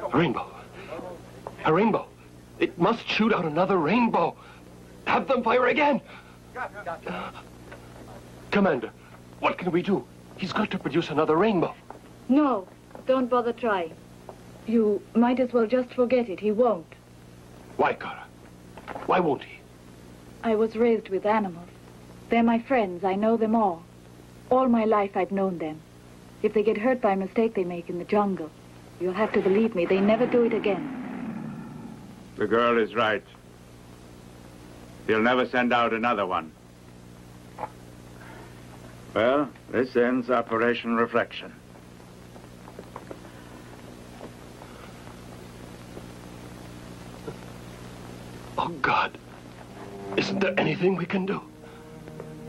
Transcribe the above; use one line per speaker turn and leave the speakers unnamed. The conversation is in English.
A rainbow. A rainbow. It must shoot out another rainbow. Have them fire again. Commander, what can we do? He's got to produce another rainbow.
No, don't bother trying. You might as well just forget it. He won't.
Why, Kara? Why won't he?
I was raised with animals. They're my friends. I know them all. All my life I've known them. If they get hurt by a mistake they make in the jungle, you'll have to believe me, they never do it again.
The girl is right. He'll never send out another one. Well, this ends Operation Reflection.
Oh, God. Isn't there anything we can do?